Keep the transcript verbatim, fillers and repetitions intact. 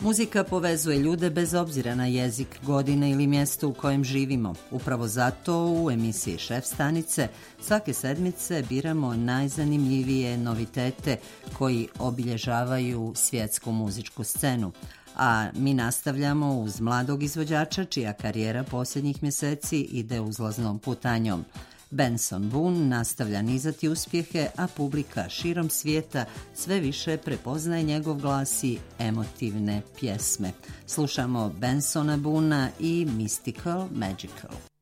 Muzika povezuje ljude bez obzira na jezik, godine ili mjesto u kojem živimo. Upravo zato u emisiji Šef stanice svake sedmice biramo najzanimljivije novitete koji obilježavaju svjetsku muzičku scenu. A mi nastavljamo uz mladog izvođača čija karijera posljednjih mjeseci ide uzlaznom putanjom. Benson Boone nastavlja nizati uspjehe, a publika širom svijeta sve više prepoznaje njegov glas i emotivne pjesme. Slušamo Bensona Boonea i Mystical Magical.